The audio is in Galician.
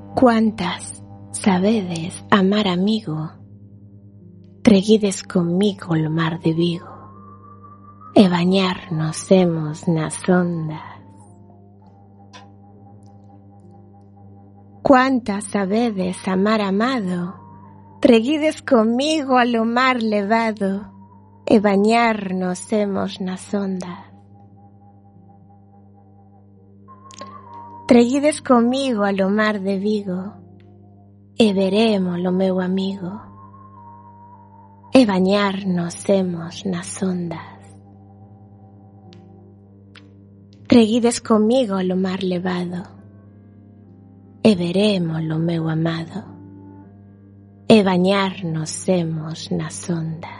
Cuántas sabedes amar amigo, treguides comigo o mar de Vigo, e bañarnos hemos nas ondas. Cuántas sabedes amar amado, treguides comigo ao mar levado, e bañarnos hemos nas ondas. Treguides comigo ao mar de Vigo, e verémolo meu amigo, e bañarnos hemos nas ondas. Treguides comigo ao mar levado, e verémolo meu amado, e bañarnos hemos nas ondas.